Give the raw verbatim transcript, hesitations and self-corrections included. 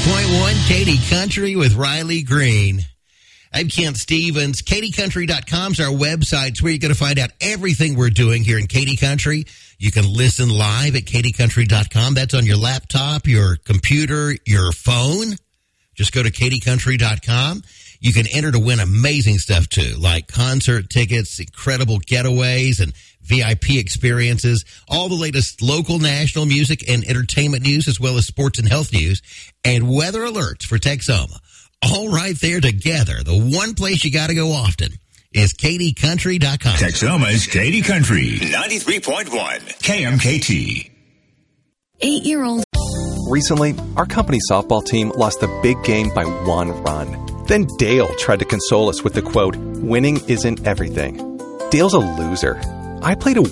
point one Katy Country with Riley Green. I'm Kent Stevens. Katy Country dot com is our website. It's where you're going to find out everything we're doing here in Katy Country. You can listen live at Katy Country dot com. That's on your laptop, your computer, your phone. Just go to Katy Country dot com. You can enter to win amazing stuff, too, like concert tickets, incredible getaways, and V I P experiences, all the latest local, national music and entertainment news, as well as sports and health news, and weather alerts for Texoma. All right there together. The one place you got to go often is Katy Country dot com. Texoma's Katy Country, ninety-three point one K M K T. Eight-year-old. Recently, our company softball team lost the big game by one run. Then Dale tried to console us with the quote, "Winning isn't everything." Dale's a loser. I played a